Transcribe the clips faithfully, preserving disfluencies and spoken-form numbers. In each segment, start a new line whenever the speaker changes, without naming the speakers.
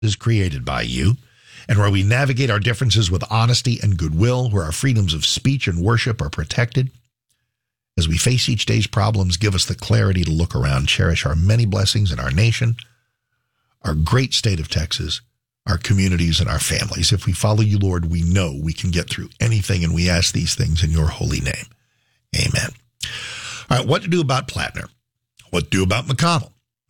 is created by you, and where we navigate our differences with honesty and goodwill, where our freedoms of speech and worship are protected. As we face each day's problems, give us the clarity to look around, cherish our many blessings in our nation, our great state of Texas, our communities, and our families. If we follow you, Lord, we know we can get through anything, and we ask these things in your holy name. Amen. All right, what to do about Plattner? What to do about McConnell?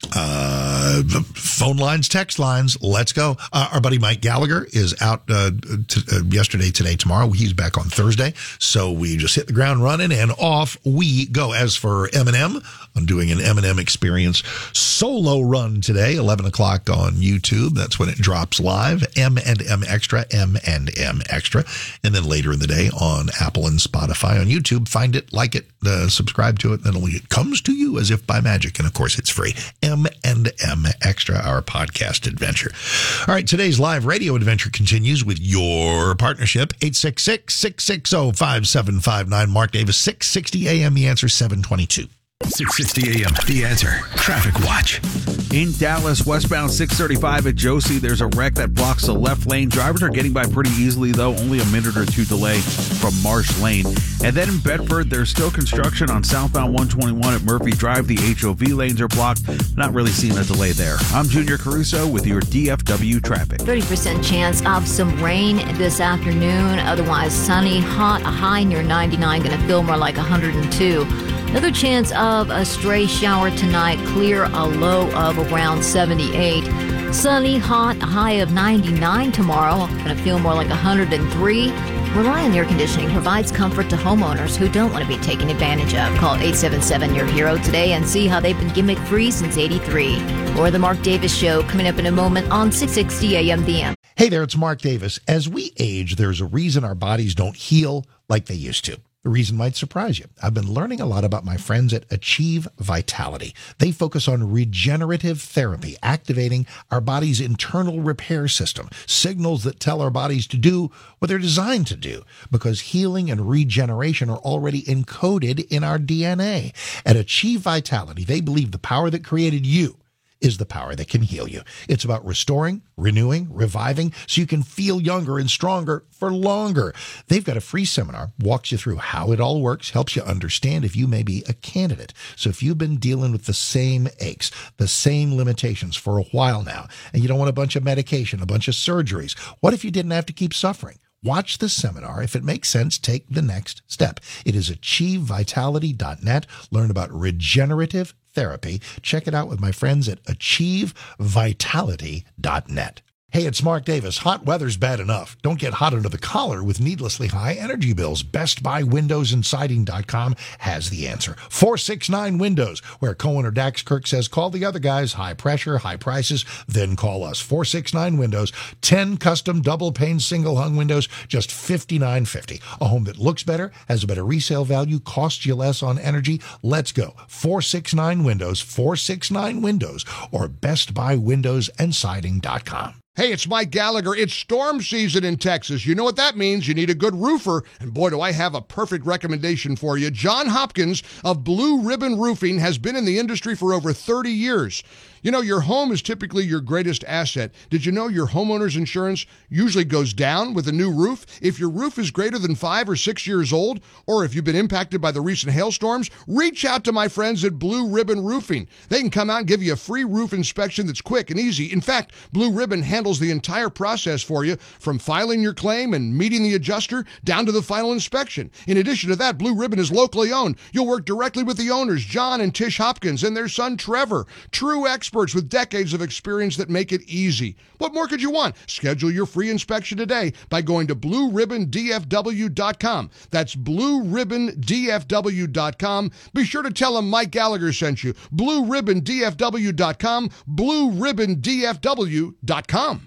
Uh, the phone lines, text lines, let's go. Uh, our buddy Mike Gallagher is out uh, t- uh, yesterday, today, tomorrow. He's back on Thursday. So we just hit the ground running and off we go. As for Eminem, I'm doing an Eminem Experience solo run today, eleven o'clock on YouTube. That's when it drops live. M and M Extra, M and M Extra. And then later in the day on Apple and Spotify on YouTube. Find it, like it, uh, subscribe to it, and then it comes to you as if by magic. And of course, it's free. M and M Extra, our podcast adventure. All right, today's live radio adventure continues with your partnership, eight six six, six six zero, five seven five nine. Mark Davis, six sixty A M, The Answer, seven twenty-two.
six sixty A M, The Answer, Traffic Watch.
In Dallas, westbound six thirty-five at Josie, there's a wreck that blocks the left lane. Drivers are getting by pretty easily, though. Only a minute or two delay from Marsh Lane. And then in Bedford, there's still construction on southbound one twenty-one at Murphy Drive. The H O V lanes are blocked. Not really seeing a delay there. I'm Junior Caruso with your D F W traffic.
thirty percent chance of some rain this afternoon. Otherwise sunny, hot, a high near ninety-nine. Going to feel more like one hundred two. Another chance of a stray shower tonight. Clear, a low of around seventy-eight. Sunny, hot, a high of ninety-nine tomorrow. Going to feel more like one hundred three. Reliant Air Conditioning provides comfort to homeowners who don't want to be taken advantage of. Call eight seven seven, your hero today and see how they've been gimmick-free since eighty-three. Or The Mark Davis Show coming up in a moment on six sixty A M The Answer.
Hey there, it's Mark Davis. As we age, there's a reason our bodies don't heal like they used to. The reason might surprise you. I've been learning a lot about my friends at Achieve Vitality. They focus on regenerative therapy, activating our body's internal repair system, signals that tell our bodies to do what they're designed to do, because healing and regeneration are already encoded in our D N A. At Achieve Vitality, they believe the power that created you is the power that can heal you. It's about restoring, renewing, reviving, so you can feel younger and stronger for longer. They've got a free seminar, walks you through how it all works, helps you understand if you may be a candidate. So if you've been dealing with the same aches, the same limitations for a while now, and you don't want a bunch of medication, a bunch of surgeries, what if you didn't have to keep suffering? Watch the seminar. If it makes sense, take the next step. It is achieve vitality dot net. Learn about regenerative therapy. Check it out with my friends at achieve vitality dot net. Hey, it's Mark Davis. Hot weather's bad enough. Don't get hot under the collar with needlessly high energy bills. Best Buy Windows and Siding dot com has the answer. four six nine Windows, where Cohen or Dax Kirk says, call the other guys. High pressure, high prices, then call us. four six nine Windows, ten custom double-pane single-hung windows, just fifty-nine fifty. A home that looks better, has a better resale value, costs you less on energy. Let's go. four six nine Windows, four six nine Windows, or Best Buy Windows and Siding dot com.
Hey, it's Mike Gallagher. It's storm season in Texas. You know what that means. You need a good roofer. And boy, do I have a perfect recommendation for you. John Hopkins of Blue Ribbon Roofing has been in the industry for over thirty years. You know, your home is typically your greatest asset. Did you know your homeowner's insurance usually goes down with a new roof? If your roof is greater than five or six years old, or if you've been impacted by the recent hailstorms, reach out to my friends at Blue Ribbon Roofing. They can come out and give you a free roof inspection that's quick and easy. In fact, Blue Ribbon handles the entire process for you, from filing your claim and meeting the adjuster down to the final inspection. In addition to that, Blue Ribbon is locally owned. You'll work directly with the owners, John and Tish Hopkins, and their son, Trevor. True experts with decades of experience that make it easy. What more could you want? Schedule your free inspection today by going to blue ribbon d f w dot com. That's blue ribbon d f w dot com. Be sure to tell them Mike Gallagher sent you. blue ribbon d f w dot com. blue ribbon d f w dot com.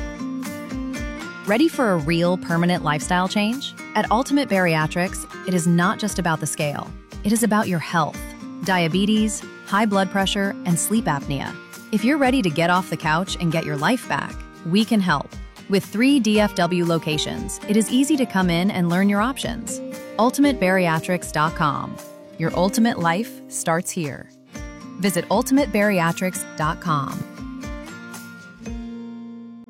Ready for a real permanent lifestyle change? At Ultimate Bariatrics, it is not just about the scale. It is about your health, diabetes, high blood pressure, and sleep apnea. If you're ready to get off the couch and get your life back, we can help. With three D F W locations, it is easy to come in and learn your options. ultimate bariatrics dot com. Your ultimate life starts here. Visit ultimate bariatrics dot com.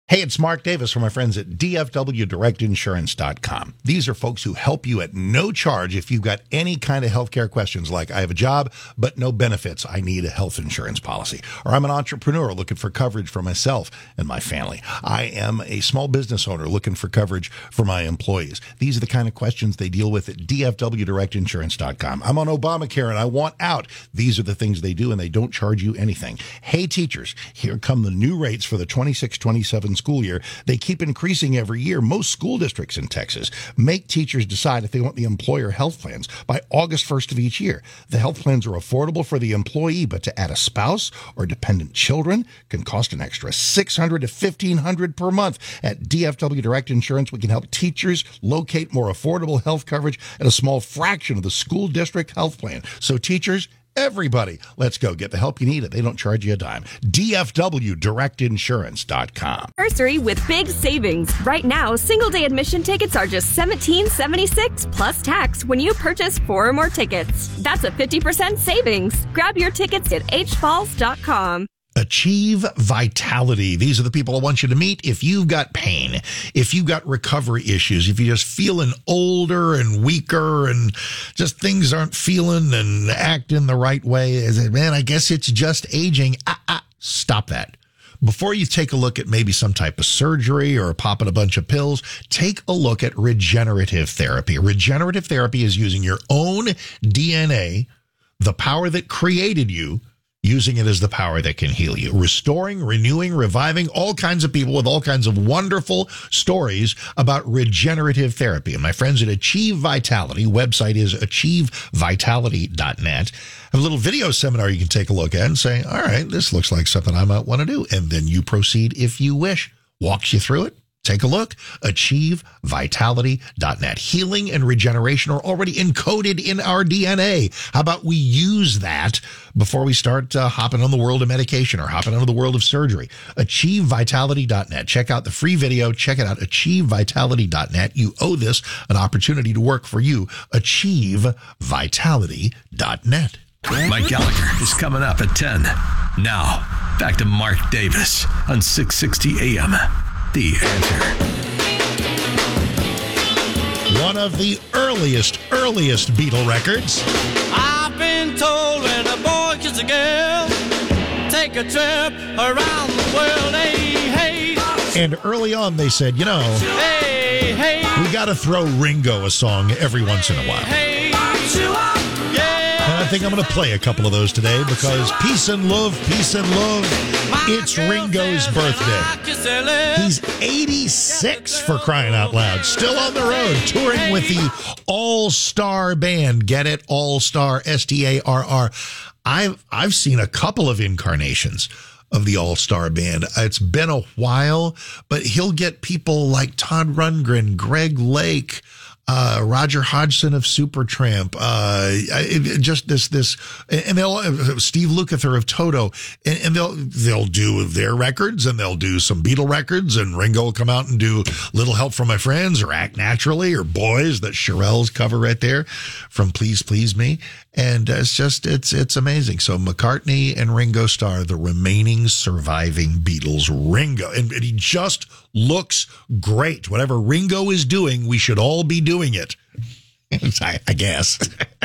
Hey, it's Mark Davis from my friends at D F W Direct Insurance dot com. These are folks who help you at no charge if you've got any kind of healthcare questions like, I have a job, but no benefits. I need a health insurance policy. Or I'm an entrepreneur looking for coverage for myself and my family. I am a small business owner looking for coverage for my employees. These are the kind of questions they deal with at D F W Direct Insurance dot com. I'm on Obamacare and I want out. These are the things they do, and they don't charge you anything. Hey, teachers, here come the new rates for the twenty-six twenty-seven school year. They keep increasing every year. Most school districts in Texas make teachers decide if they want the employer health plans by August first of each year. The health plans are affordable for the employee, but to add a spouse or dependent children can cost an extra six hundred dollars to fifteen hundred dollars per month. At D F W Direct Insurance, we can help teachers locate more affordable health coverage at a small fraction of the school district health plan. So teachers, everybody, let's go get the help you need. They don't charge you a dime. D F W Direct Insurance dot com.
Anniversary with big savings. Right now, single day admission tickets are just seventeen seventy-six plus tax when you purchase four or more tickets. That's a fifty percent savings. Grab your tickets at h falls dot com.
Achieve Vitality. These are the people I want you to meet. If you've got pain, if you've got recovery issues, if you're just feeling older and weaker and just things aren't feeling and acting the right way, is it, man, I guess it's just aging. Ah, ah, stop that. Before you take a look at maybe some type of surgery or popping a bunch of pills, take a look at regenerative therapy. Regenerative therapy is using your own D N A, the power that created you, using it as the power that can heal you, restoring, renewing, reviving all kinds of people with all kinds of wonderful stories about regenerative therapy. And my friends at Achieve Vitality, website is achieve vitality dot net, have a little video seminar you can take a look at and say, all right, this looks like something I might want to do. And then you proceed if you wish. Walks you through it. Take a look. achieve vitality dot net. Healing and regeneration are already encoded in our D N A. How about we use that before we start uh, hopping on the world of medication or hopping onto the world of surgery? achieve vitality dot net. Check out the free video. Check it out. achieve vitality dot net. You owe this an opportunity to work for you. achieve vitality dot net.
Mike Gallagher is coming up at ten. Now, back to Mark Davis on six sixty A M. The Answer.
One of the earliest, earliest Beatle records.
I've been told when a boy kisses a girl, take a trip around the world. Hey, hey.
And early on they said, you know,
hey, hey.
we got to throw Ringo a song every once in a while.
Hey, yeah.
And I think I'm going to play a couple of those today because peace and love, peace and love. It's Ringo's birthday. He's eighty-six, for crying out loud. Still on the road, touring with the All-Star Band. Get it? All-Star, S T A R R. I've, I've seen a couple of incarnations of the All-Star Band. It's been a while, but he'll get people like Todd Rundgren, Greg Lake, Uh, Roger Hodgson of Supertramp, uh, it, just this, this, and they'll, Steve Lukather of Toto, and, and they'll, they'll do their records and they'll do some Beatle records, and Ringo will come out and do Little Help from My Friends or Act Naturally or Boys, that Shirelles cover right there from Please Please Me. And it's just, it's, it's amazing. So McCartney and Ringo Starr, the remaining surviving Beatles. Ringo, and, and he just looks great. Whatever Ringo is doing, we should all be doing it. I, I guess.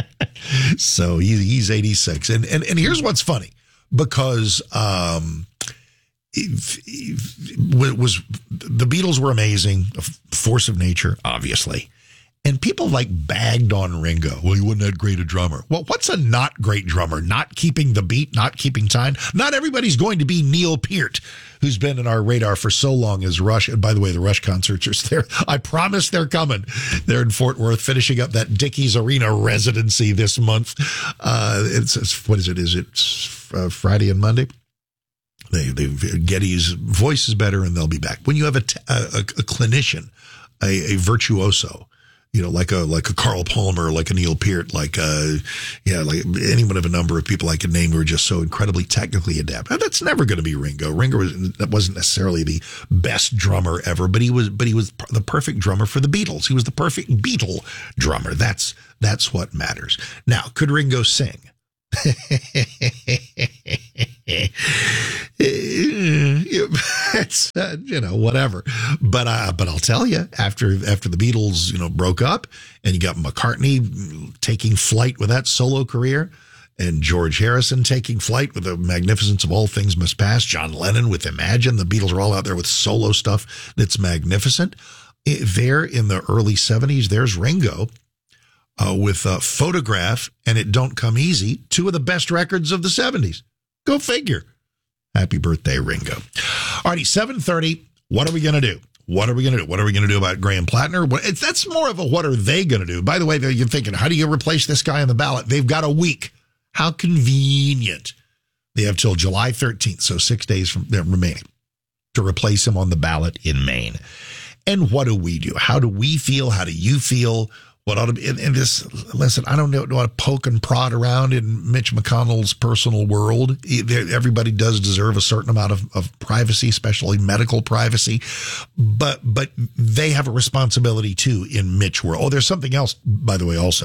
So he, he's eighty-six. And, and, and here's what's funny, because, um, it, it was, the Beatles were amazing, a force of nature, obviously. And people like bagged on Ringo. Well, he wasn't that great a drummer. Well, what's a not great drummer? Not keeping the beat, not keeping time. Not everybody's going to be Neil Peart, who's been in our radar for so long as Rush. And by the way, the Rush concerts are there. I promise they're coming. They're in Fort Worth, finishing up that Dickies Arena residency this month. Uh, it's, it's what is it? Is it uh, Friday and Monday? They, they Getty's voice is better, and they'll be back. When you have a, a, a clinician, a, a virtuoso, you know, like a like a Carl Palmer, like a Neil Peart, like uh yeah, like any one of a number of people I could name who are just so incredibly technically adept. Now, that's never going to be Ringo. Ringo was, that wasn't necessarily the best drummer ever, but he was but he was the perfect drummer for the Beatles. He was the perfect Beatle drummer. That's that's what matters. Now, could Ringo sing? It's, uh, you know, whatever. But uh, but I'll tell you, after after the Beatles, you know, broke up, and you got McCartney taking flight with that solo career, and George Harrison taking flight with the magnificence of All Things Must Pass, John Lennon with Imagine, the Beatles are all out there with solo stuff that's magnificent. It, there in the early seventies, there's Ringo uh, with uh, Photograph and It Don't Come Easy, two of the best records of the seventies. Go figure. Happy birthday, Ringo. All righty, seven thirty. What are we going to do? What are we going to do? What are we going to do about Graham Plattner? What, it's, that's more of a what are they going to do? By the way, you're thinking, how do you replace this guy on the ballot? They've got a week. How convenient. They have till July thirteenth, so six days from they're remaining, to replace him on the ballot in Maine. And what do we do? How do we feel? How do you feel? What ought to be in, in this? Listen, I don't know, don't want to poke and prod around in Mitch McConnell's personal world. Everybody does deserve a certain amount of, of privacy, especially medical privacy. But but they have a responsibility too in Mitch world. Oh, there's something else, by the way, also.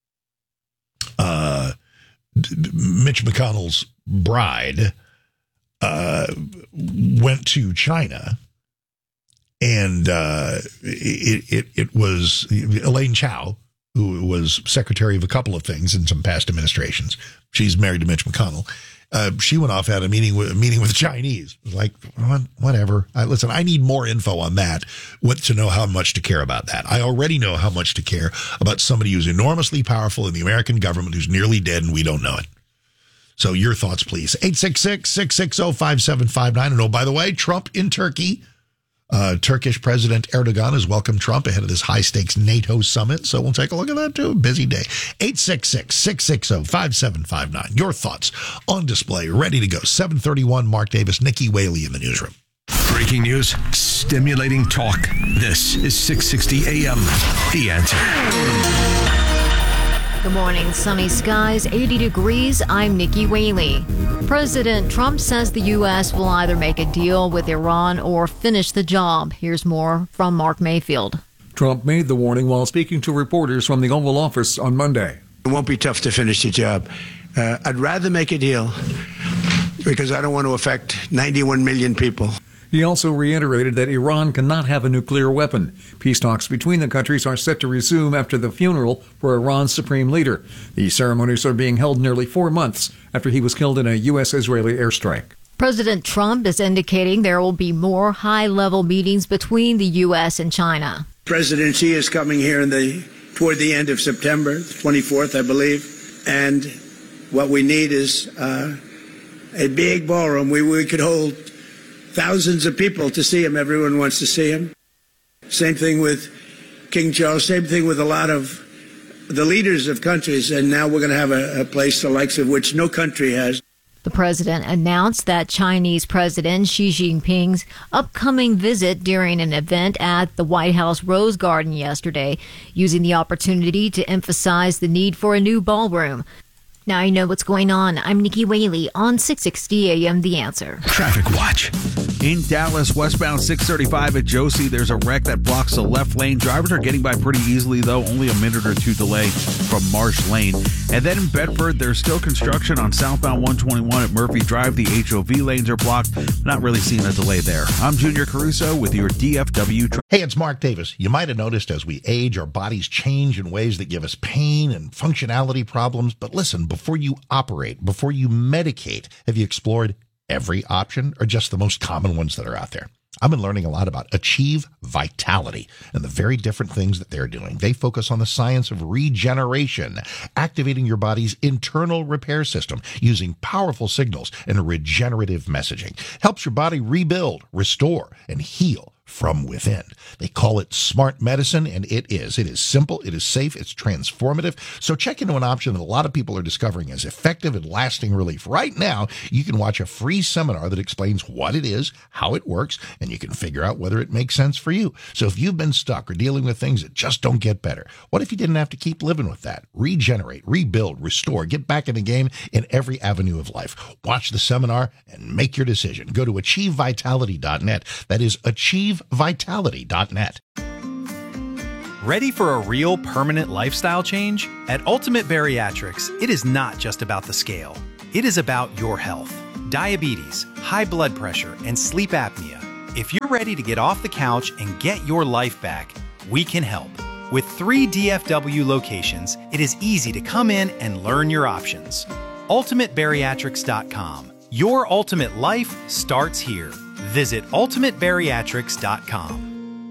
Uh, Mitch McConnell's bride uh, went to China. And uh, it, it it was Elaine Chao, who was secretary of a couple of things in some past administrations. She's married to Mitch McConnell. Uh, she went off, had a meeting with a meeting with the Chinese. It was like, whatever. I, listen, I need more info on that. What to know how much to care about that. I already know how much to care about somebody who's enormously powerful in the American government who's nearly dead and we don't know it. So your thoughts, please. eight six six, six six zero, five seven five nine. And oh, by the way, Trump in Turkey. Uh, Turkish President Erdogan has welcomed Trump ahead of this high-stakes NATO summit, so we'll take a look at that, too. Busy day. eight six six, six six zero, five seven five nine. Your thoughts on display, ready to go. seven thirty-one, Mark Davis, Nikki Whaley in the newsroom.
Breaking news, stimulating talk. This is six sixty A M. The Answer.
Good morning. Sunny skies, eighty degrees. I'm Nikki Whaley. President Trump says the U S will either make a deal with Iran or finish the job. Here's more from Mark Mayfield.
Trump made the warning while speaking to reporters from the Oval Office on Monday.
It won't be tough to finish the job. Uh, I'd rather make a deal because I don't want to affect ninety-one million people.
He also reiterated that Iran cannot have a nuclear weapon. Peace talks between the countries are set to resume after the funeral for Iran's supreme leader. The ceremonies are being held nearly four months after he was killed in a U S-Israeli airstrike.
President Trump is indicating there will be more high-level meetings between the U S and China.
President Xi is coming here in the toward the end of September, the twenty-fourth, I believe. And what we need is uh, a big ballroom where we could hold thousands of people to see him. Everyone wants to see him. Same thing with King Charles. Same thing with a lot of the leaders of countries. And now we're going to have a, a place the likes of which no country has.
The president announced that Chinese President Xi Jinping's upcoming visit during an event at the White House Rose Garden yesterday, using the opportunity to emphasize the need for a new ballroom. Now you know what's going on. I'm Nikki Whaley on six sixty A M The Answer.
Traffic Watch.
In Dallas, westbound six thirty-five at Josie, there's a wreck that blocks the left lane. Drivers are getting by pretty easily, though. Only a minute or two delay from Marsh Lane. And then in Bedford, there's still construction on southbound one twenty-one at Murphy Drive. The H O V lanes are blocked. Not really seeing a delay there. I'm Junior Caruso with your D F W. Tra-
Hey, it's Mark Davis. You might have noticed as we age, our bodies change in ways that give us pain and functionality problems. But listen, before you operate, before you medicate, have you explored every option or just the most common ones that are out there? I've been learning a lot about Achieve Vitality and the very different things that they're doing. They focus on the science of regeneration, activating your body's internal repair system using powerful signals and regenerative messaging. Helps your body rebuild, restore, and heal from within. They call it smart medicine, and it is. It is simple, it is safe, it's transformative. So check into an option that a lot of people are discovering as effective and lasting relief. Right now, you can watch a free seminar that explains what it is, how it works, and you can figure out whether it makes sense for you. So if you've been stuck or dealing with things that just don't get better, what if you didn't have to keep living with that? Regenerate, rebuild, restore, get back in the game in every avenue of life. Watch the seminar and make your decision. Go to achieve vitality dot net. That is achieve vitality dot net.
Ready for a real permanent lifestyle change? At Ultimate Bariatrics, it is not just about the scale. It is about your health. Diabetes, high blood pressure, and sleep apnea. If you're ready to get off the couch and get your life back, we can help. With three D F W locations, it is easy to come in and learn your options. ultimate bariatrics dot com. Your ultimate life starts here. Visit ultimate bariatrics dot com.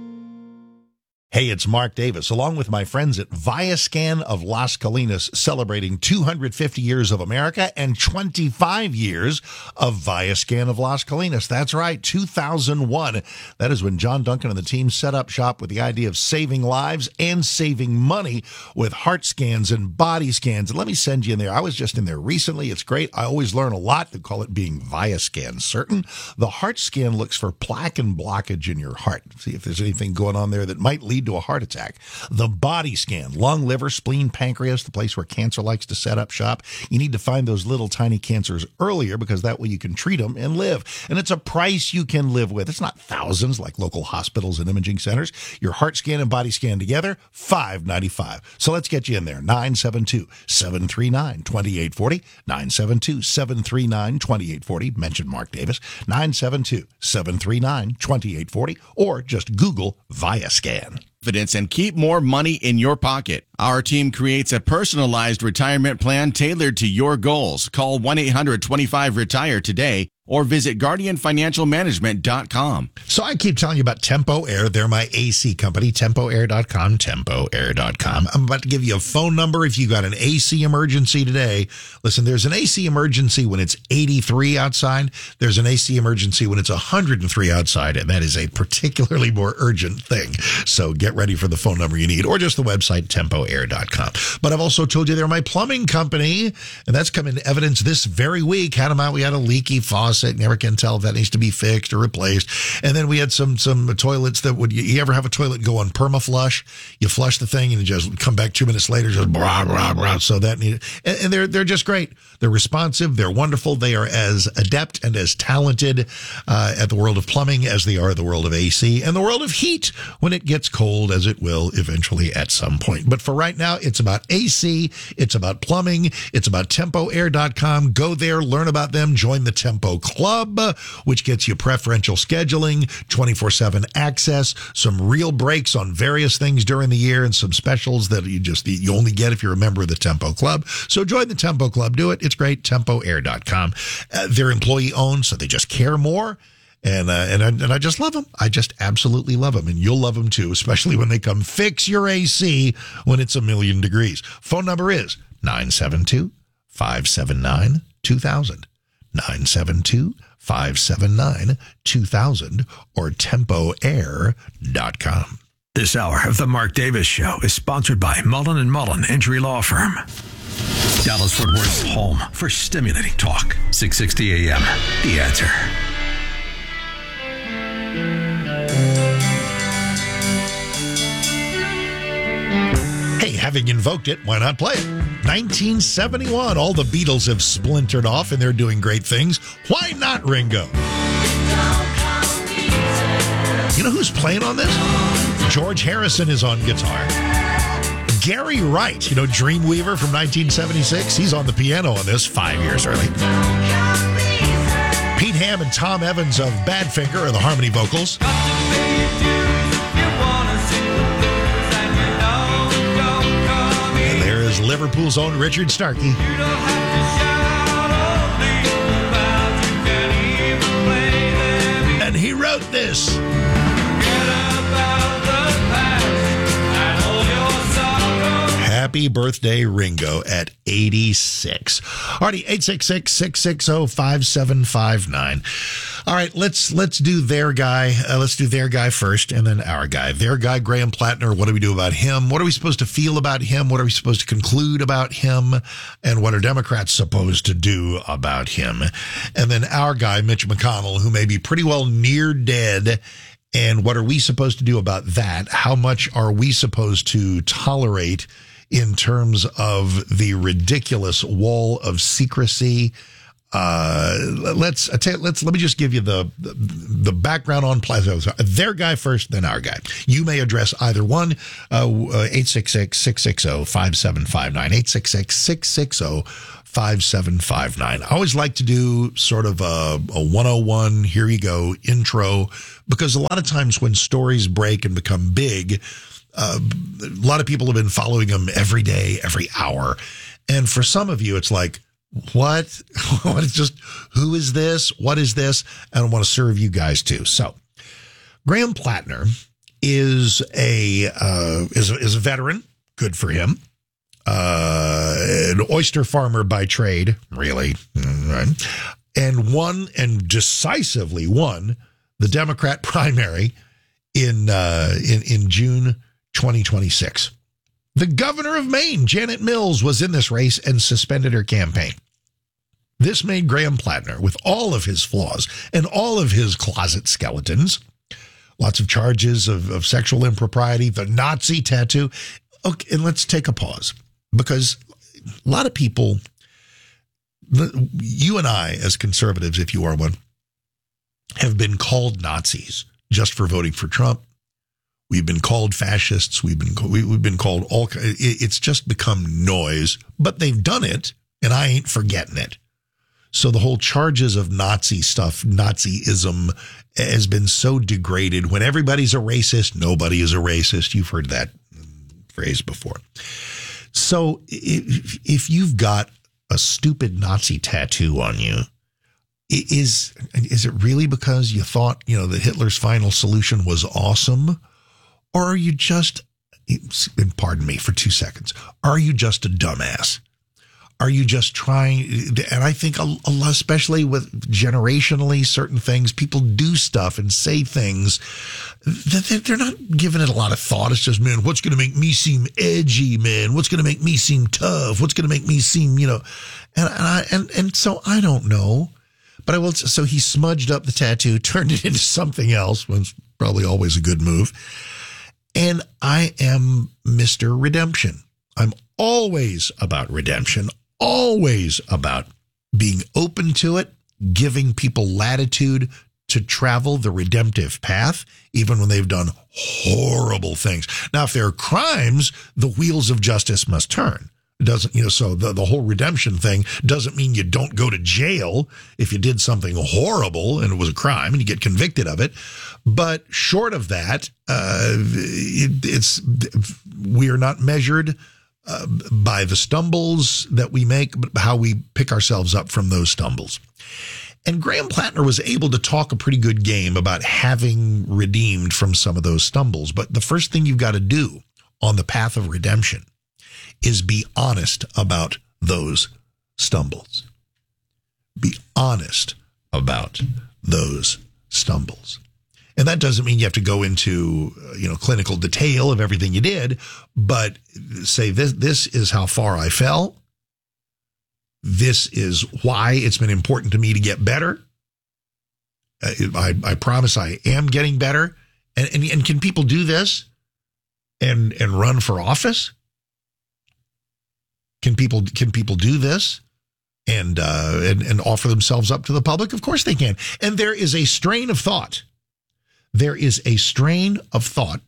Hey, it's Mark Davis, along with my friends at Viascan of Las Colinas, celebrating two hundred fifty years of America and twenty-five years of Viascan of Las Colinas. That's right, two thousand one. That is when John Duncan and the team set up shop with the idea of saving lives and saving money with heart scans and body scans. And let me send you in there. I was just in there recently. It's great. I always learn a lot. They call it being Viascan certain. The heart scan looks for plaque and blockage in your heart. See if there's anything going on there that might lead to a heart attack. The body scan, lung, liver, spleen, pancreas, the place where cancer likes to set up shop. You need to find those little tiny cancers earlier because that way you can treat them and live. And it's a price you can live with. It's not thousands like local hospitals and imaging centers. Your heart scan and body scan together, five ninety-five. So let's get you in there. nine seven two, seven three nine, two eight four zero. nine seven two, seven three nine, two eight four zero. Mention Mark Davis. nine seven two, seven three nine, two eight four zero. Or just Google Viascan.
And keep more money in your pocket. Our team creates a personalized retirement plan tailored to your goals. Call one eight hundred twenty-five retire today or visit guardian financial management dot com.
So I keep telling you about Tempo Air. They're my A C company, tempo air dot com, tempo air dot com. I'm about to give you a phone number if you got an A C emergency today. Listen, there's an A C emergency when it's eighty-three outside. There's an A C emergency when it's one hundred three outside, and that is a particularly more urgent thing. So get ready for the phone number you need, or just the website, tempo air dot com. But I've also told you they're my plumbing company, and that's come into evidence this very week. Had them out. We had a leaky faucet. Never can tell if that needs to be fixed or replaced. And then we had some some toilets that would, you ever have a toilet go on perma-flush? You flush the thing and you just come back two minutes later, just blah, blah, blah. So that needed, and, and they're, they're just great. They're responsive. They're wonderful. They are as adept and as talented uh, at the world of plumbing as they are the world of A C and the world of heat when it gets cold, as it will eventually at some point. But for right now, it's about A C. It's about plumbing. It's about tempo air dot com. Go there, learn about them, join the Tempo Club, which gets you preferential scheduling, twenty-four seven access, some real breaks on various things during the year, and some specials that you just you only get if you're a member of the Tempo Club. So join the Tempo Club. Do it. It's great. tempo air dot com. Uh, they're employee owned, so they just care more. And, uh, and, I, and I just love them. I just absolutely love them. And you'll love them too, especially when they come fix your A C when it's a million degrees. Phone number is nine seven two, five seven nine, two thousand. nine seven two, five seven nine, two thousand or tempo air dot com.
This hour of the Mark Davis Show is sponsored by Mullen and Mullen Injury Law Firm. Dallas-Fort Worth's home for stimulating talk. six sixty A M. The Answer.
Hey, having invoked it, why not play it? nineteen seventy-one, all the Beatles have splintered off and they're doing great things. Why not Ringo? You know who's playing on this? George Harrison is on guitar. Gary Wright, you know, Dreamweaver from nineteen seventy-six, he's on the piano on this five years early. Pete Ham and Tom Evans of Badfinger are the harmony vocals. And there is Liverpool's own Richard Starkey. And he wrote this. Happy birthday, Ringo, at eighty-six. Alrighty, eight six six, six six zero, five seven five nine. All right, let's let's do their guy. Uh, let's do their guy first, and then our guy. Their guy, Graham Plattner. What do we do about him? What are we supposed to feel about him? What are we supposed to conclude about him? And what are Democrats supposed to do about him? And then our guy, Mitch McConnell, who may be pretty well near dead. And what are we supposed to do about that? How much are we supposed to tolerate in terms of the ridiculous wall of secrecy Uh, let's let's let me just give you the the, the background on Plaza. Their guy first, then our guy. You may address either one. eight six six, six six zero, five seven five nine. eight six six, six six zero, five seven five nine. I always like to do sort of a, a one oh one, here you go, intro, because a lot of times when stories break and become big, uh, a lot of people have been following them every day, every hour. And for some of you, it's like, what? What is just, who is this? What is this? And I want to serve you guys too. So Graham Plattner is a, uh, is a, is a veteran. Good for him. Uh, an oyster farmer by trade, really. Right. And won and decisively won the Democrat primary in, uh, in, in June twenty twenty-six. The governor of Maine, Janet Mills, was in this race and suspended her campaign. This made Graham Plattner, with all of his flaws and all of his closet skeletons, lots of charges of, of sexual impropriety, the Nazi tattoo. Okay, and let's take a pause, because a lot of people, you and I as conservatives, if you are one, have been called Nazis just for voting for Trump. We've been called fascists. We've been we've been called all. It's just become noise, but they've done it, and I ain't forgetting it. So the whole charges of Nazi stuff, Nazism, has been so degraded. When everybody's a racist, nobody is a racist. You've heard that phrase before. So if, if you've got a stupid Nazi tattoo on you, is is it really because you thought, you know, that Hitler's final solution was awesome? Or are you just, and pardon me for two seconds, are you just a dumbass? Are you just trying, and I think a, a lot, especially with generationally certain things, people do stuff and say things that they're not giving it a lot of thought. It's just, man, what's going to make me seem edgy, man? What's going to make me seem tough? What's going to make me seem, you know, and, and, I, and, and so I don't know. But I will, so he smudged up the tattoo, turned it into something else, was probably always a good move. And I am Mister Redemption. I'm always about redemption, always about being open to it, giving people latitude to travel the redemptive path, even when they've done horrible things. Now, if there are crimes, the wheels of justice must turn. It doesn't, you know, so the, the whole redemption thing doesn't mean you don't go to jail if you did something horrible and it was a crime and you get convicted of it. But short of that, uh, it, it's, we are not measured uh, by the stumbles that we make, but how we pick ourselves up from those stumbles. And Graham Plattner was able to talk a pretty good game about having redeemed from some of those stumbles. But the first thing you've got to do on the path of redemption is be honest about those stumbles. Be honest about those stumbles. And that doesn't mean you have to go into, you know, clinical detail of everything you did, but say this, this is how far I fell. This is why it's been important to me to get better. I, I promise I am getting better. And, and, and can people do this and, and run for office? Can people can people do this and, uh, and and offer themselves up to the public? Of course they can. And there is a strain of thought. There is a strain of thought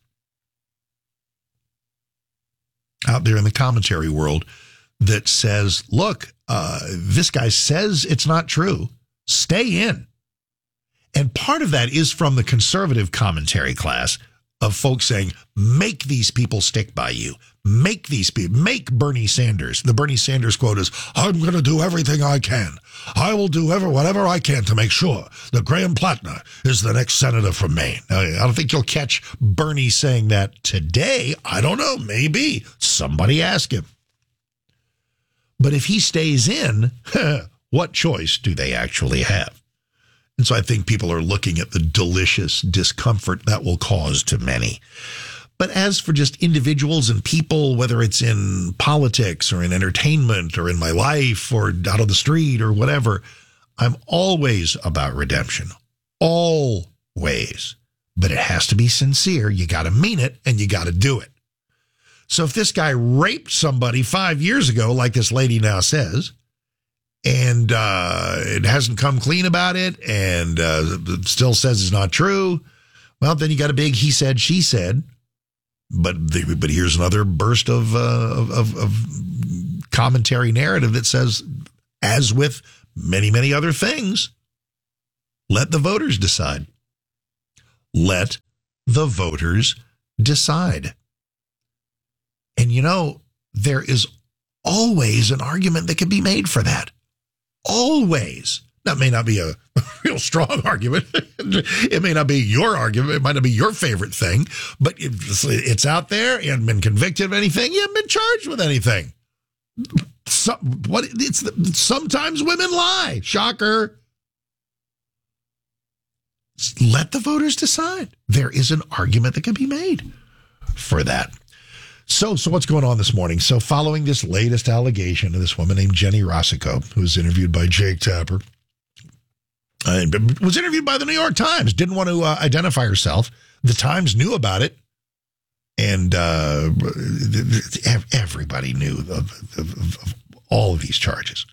out there in the commentary world that says, look, uh, this guy says it's not true. Stay in. And part of that is from the conservative commentary class of folks saying, make these people stick by you. Make these people, make Bernie Sanders. The Bernie Sanders quote is, I'm going to do everything I can. I will do ever whatever I can to make sure that Graham Plattner is the next senator from Maine. Now, I don't think you'll catch Bernie saying that today. I don't know. Maybe. Somebody ask him. But if he stays in, what choice do they actually have? And so I think people are looking at the delicious discomfort that will cause to many. But as for just individuals and people, whether it's in politics or in entertainment or in my life or out on the street or whatever, I'm always about redemption. Always. But it has to be sincere. You got to mean it and you got to do it. So if this guy raped somebody five years ago, like this lady now says, and uh, it hasn't come clean about it, and uh, still says it's not true. Well, then you got a big he said, she said. But the, but here's another burst of, uh, of of commentary narrative that says, as with many, many other things, let the voters decide. Let the voters decide. And, you know, there is always an argument that can be made for that. Always. That may not be a real strong argument. It may not be your argument. It might not be your favorite thing, but it's, it's out there. You haven't been convicted of anything. You haven't been charged with anything. So, what? It's the, sometimes women lie. Shocker. Let the voters decide. There is an argument that can be made for that. So, so what's going on this morning? So following this latest allegation of this woman named Jenny Rosico, who was interviewed by Jake Tapper, uh, was interviewed by the New York Times, didn't want to uh, identify herself. The Times knew about it, and uh, everybody knew of, of, of all of these charges.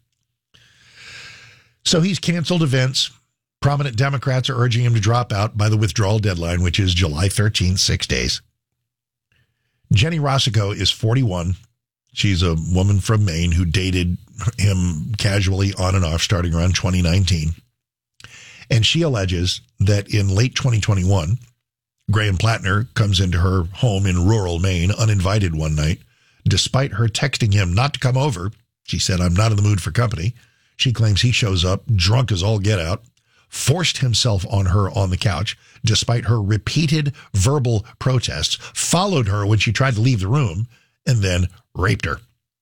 So he's canceled events. Prominent Democrats are urging him to drop out by the withdrawal deadline, which is July thirteenth, six days. Jenny Rosico is forty-one. She's a woman from Maine who dated him casually on and off starting around twenty nineteen. And she alleges that in late twenty twenty-one, Graham Plattner comes into her home in rural Maine uninvited one night. Despite her texting him not to come over, she said, "I'm not in the mood for company." She claims he shows up drunk as all get out, forced himself on her on the couch, despite her repeated verbal protests, followed her when she tried to leave the room, and then raped her.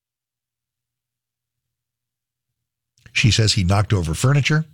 She says he knocked over furniture.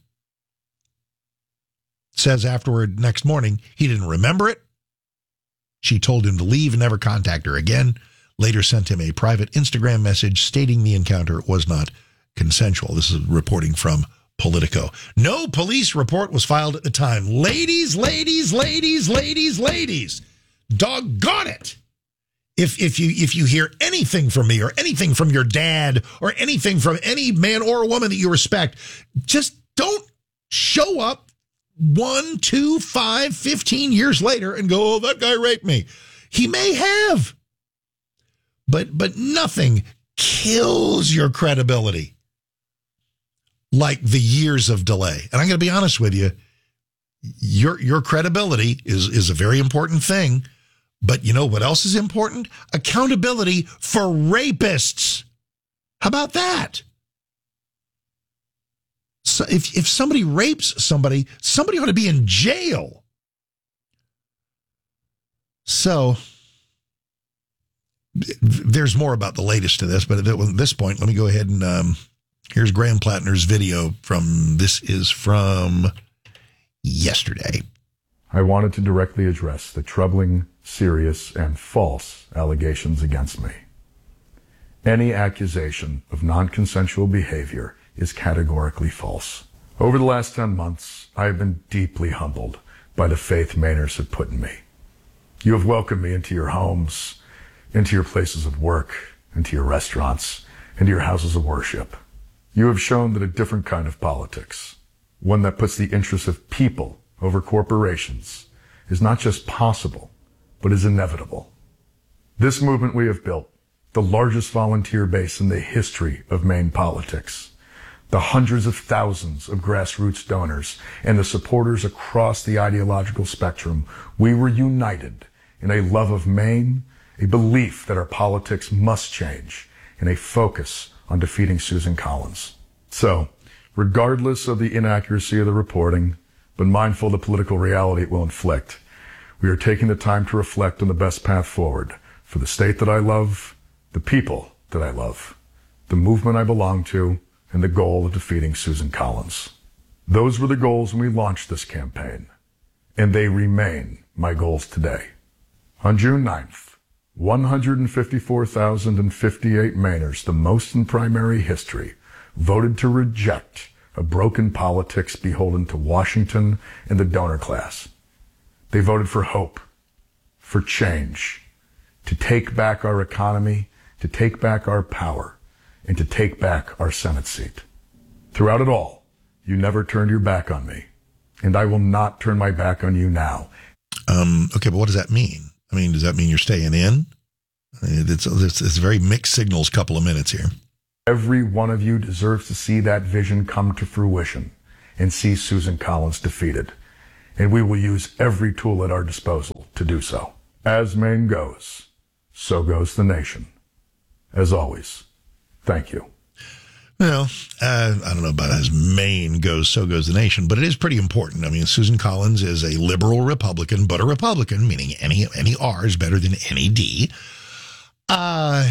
Says afterward, next morning, he didn't remember it. She told him to leave and never contact her again. Later sent him a private Instagram message stating the encounter was not consensual. This is reporting from Politico. No police report was filed at the time. Ladies, ladies, ladies, ladies, ladies. Doggone it. If if you if you hear anything from me or anything from your dad or anything from any man or woman that you respect, just don't show up one, two, five, fifteen years later and go, "Oh, that guy raped me." He may have. But but nothing kills your credibility like the years of delay. And I'm going to be honest with you, your your credibility is, is a very important thing. But you know what else is important? Accountability for rapists. How about that? So if, if somebody rapes somebody, somebody ought to be in jail. So there's more about the latest to this, but at this point, let me go ahead and... Um, Here's Graham Plattner's video from, this is from yesterday.
I wanted to directly address the troubling, serious, and false allegations against me. Any accusation of non-consensual behavior is categorically false. Over the last ten months, I have been deeply humbled by the faith Mainers have put in me. You have welcomed me into your homes, into your places of work, into your restaurants, into your houses of worship. You have shown that a different kind of politics, one that puts the interests of people over corporations, is not just possible, but is inevitable. This movement we have built, the largest volunteer base in the history of Maine politics, the hundreds of thousands of grassroots donors, and the supporters across the ideological spectrum, we were united in a love of Maine, a belief that our politics must change, and a focus on defeating Susan Collins. So, regardless of the inaccuracy of the reporting, but mindful of the political reality it will inflict, we are taking the time to reflect on the best path forward for the state that I love, the people that I love, the movement I belong to, and the goal of defeating Susan Collins. Those were the goals when we launched this campaign, and they remain my goals today. On June ninth, one hundred fifty-four thousand fifty-eight Mainers, the most in primary history, voted to reject a broken politics beholden to Washington and the donor class. They voted for hope, for change, to take back our economy, to take back our power, and to take back our Senate seat. Throughout it all, you never turned your back on me, and I will not turn my back on you now.
Um, okay, but what does that mean? I mean, does that mean you're staying in? I mean, it's, it's, it's very mixed signals couple of minutes here.
Every one of you deserves to see that vision come to fruition and see Susan Collins defeated. And we will use every tool at our disposal to do so. As Maine goes, so goes the nation. As always, thank you.
Well, uh, I don't know about as Maine goes, so goes the nation, but it is pretty important. I mean, Susan Collins is a liberal Republican, but a Republican, meaning any any R is better than any D. Uh,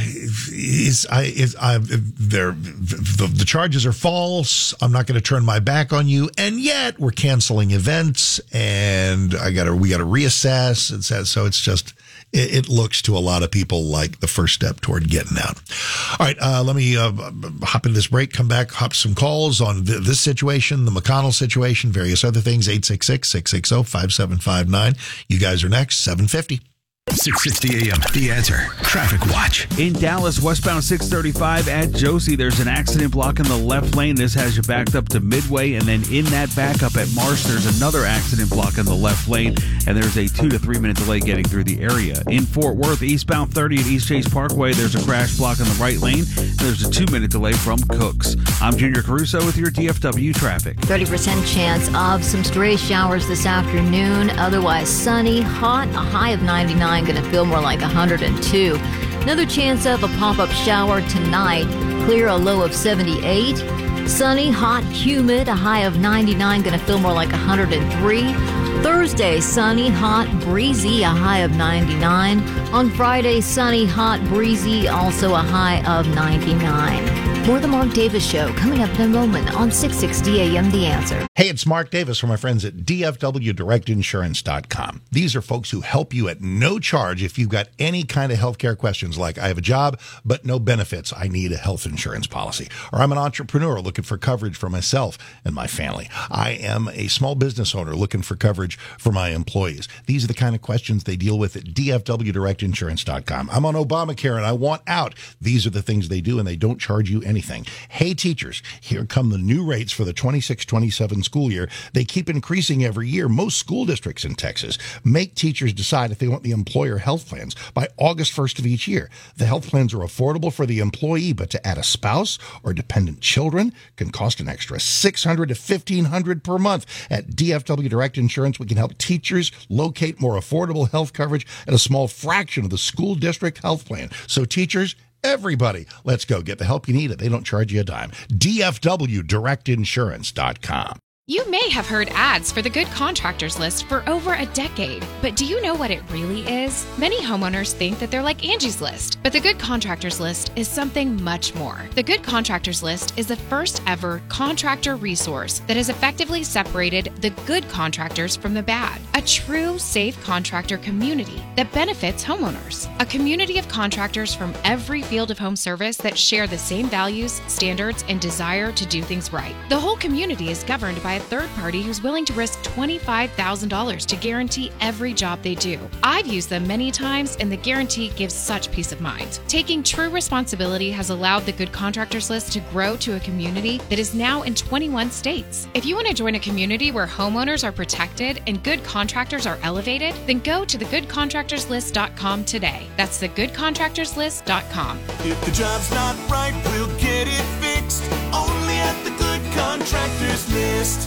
is I is I they're the, the charges are false. I'm not going to turn my back on you, and yet we're canceling events, and I got to we got to reassess. It says so. It's just it, it looks to a lot of people like the first step toward getting out. All right, uh, let me uh, hop into this break. Come back, hop some calls on th- this situation, the McConnell situation, various other things. eight six six, six six zero, five seven five nine. You guys are next. seven fifty.
six sixty A M, The Answer. Traffic Watch.
In Dallas, westbound six thirty-five at Josie, there's an accident blocking the left lane. This has you backed up to Midway. And then in that backup at Marsh, there's another accident blocking the left lane. And there's a two to three minute delay getting through the area. In Fort Worth, eastbound thirty at East Chase Parkway, there's a crash blocking the right lane. And there's a two minute delay from Cooks. I'm Junior Caruso with your D F W traffic.
thirty percent chance of some stray showers this afternoon. Otherwise sunny, hot, a high of ninety-nine. Going to feel more like one hundred two. Another chance of a pop-up shower tonight. Clear, a low of seventy-eight. Sunny, hot, humid, a high of ninety-nine. Going to feel more like one hundred three. Thursday, sunny, hot, breezy, a high of ninety-nine. On Friday, sunny, hot, breezy, also a high of ninety-nine. More The Mark Davis Show coming up in a moment on six sixty A M The Answer.
Hey, it's Mark Davis from my friends at D F W Direct Insurance dot com. These are folks who help you at no charge if you've got any kind of healthcare questions like I have a job but no benefits. I need a health insurance policy. Or I'm an entrepreneur looking for coverage for myself and my family. I am a small business owner looking for coverage for my employees. These are the kind of questions they deal with at D F W Direct Insurance dot com. I'm on Obamacare and I want out. These are the things they do, and they don't charge you anything. Hey, teachers, here come the new rates for the twenty-six twenty-seven school year. They keep increasing every year. Most school districts in Texas make teachers decide if they want the employer health plans by August first of each year. The health plans are affordable for the employee, but to add a spouse or dependent children can cost an extra six hundred dollars to fifteen hundred dollars per month. At D F W Direct Insurance, we can help teachers locate more affordable health coverage at a small fraction of the school district health plan. So teachers, everybody, let's go get the help you need. They don't charge you a dime. D F W Direct Insurance dot com.
You may have heard ads for the Good Contractors List for over a decade, but do you know what it really is? Many homeowners think that they're like Angie's List, but the Good Contractors List is something much more. The Good Contractors List is the first ever contractor resource that has effectively separated the good contractors from the bad. A true safe contractor community that benefits homeowners. A community of contractors from every field of home service that share the same values, standards, and desire to do things right. The whole community is governed by a third party who's willing to risk twenty-five thousand dollars to guarantee every job they do. I've used them many times, and the guarantee gives such peace of mind. Taking true responsibility has allowed the Good Contractors List to grow to a community that is now in twenty-one states. If you want to join a community where homeowners are protected and good contractors are elevated, then go to the good contractors list dot com today. That's the good contractors list dot com.
If the job's not right, we'll get it fixed. Only at the Good Contractors List.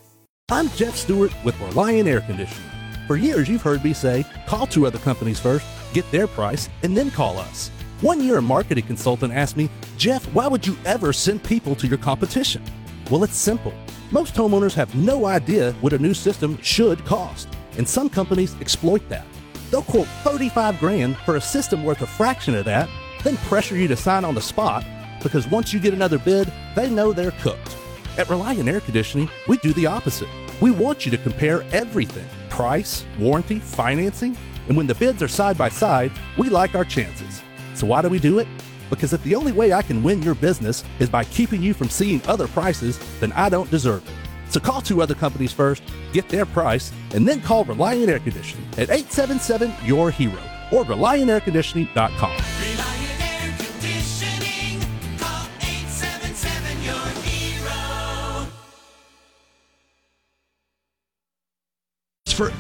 I'm Jeff Stewart with Reliant Air Conditioning. For years, you've heard me say, call two other companies first, get their price, and then call us. One year, a marketing consultant asked me, Jeff, why would you ever send people to your competition? Well, it's simple. Most homeowners have no idea what a new system should cost, and some companies exploit that. They'll quote thirty-five grand for a system worth a fraction of that, then pressure you to sign on the spot, because once you get another bid, they know they're cooked. At Reliant Air Conditioning, we do the opposite. We want you to compare everything: price, warranty, financing, and when the bids are side by side, we like our chances. So why do we do it? Because if the only way I can win your business is by keeping you from seeing other prices, then I don't deserve it. So call two other companies first, get their price, and then call Reliant Air Conditioning at eight seven seven, Y O U R HERO or Reliant Air Conditioning dot com.
Reliant Air Conditioning. Call eight seven seven, Y O U R HERO.